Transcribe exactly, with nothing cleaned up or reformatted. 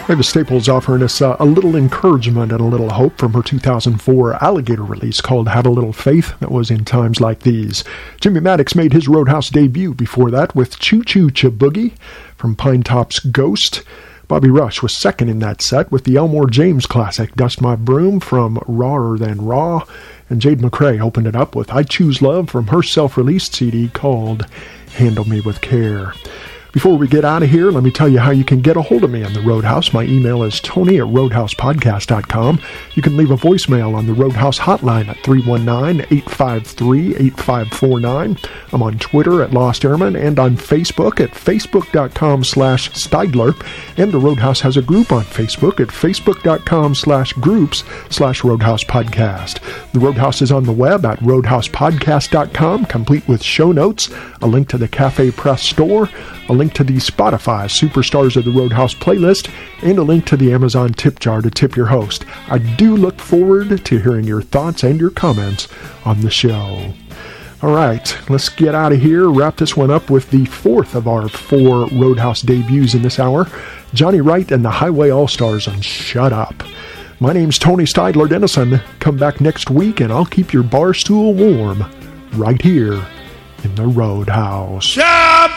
Mavis Staples offering us uh, a little encouragement and a little hope from her two thousand four Alligator release called Have a Little Faith. That was In Times Like These. Jimmy Maddox made his Roadhouse debut before that with Choo Choo Cha-Boogie from Pine Top's Ghost. Bobby Rush was second in that set with the Elmore James classic Dust My Broom from Rawer Than Raw. And Jade McRae opened it up with I Choose Love from her self-released C D called Handle Me With Care. Before we get out of here, let me tell you how you can get a hold of me on the Roadhouse. My email is tony at roadhouse podcast dot com. You can leave a voicemail on the Roadhouse hotline at three one nine, eight five three, eight five four nine. I'm on Twitter at Lost Airman and on Facebook at facebook.com slash Steidler. And the Roadhouse has a group on Facebook at facebook.com slash groups slash Roadhouse Podcast. The Roadhouse is on the web at roadhouse podcast dot com, complete with show notes, a link to the Cafe Press store, a link to the Spotify Superstars of the Roadhouse playlist, and a link to the Amazon tip jar to tip your host. I do look forward to hearing your thoughts and your comments on the show. All right, let's get out of here. Wrap this one up with the fourth of our four Roadhouse debuts in this hour, Johnny Wright and the Highway All-Stars on Shut Up. My name's Tony Steidler Dennison. Come back next week and I'll keep your bar stool warm right here in the Roadhouse. Shut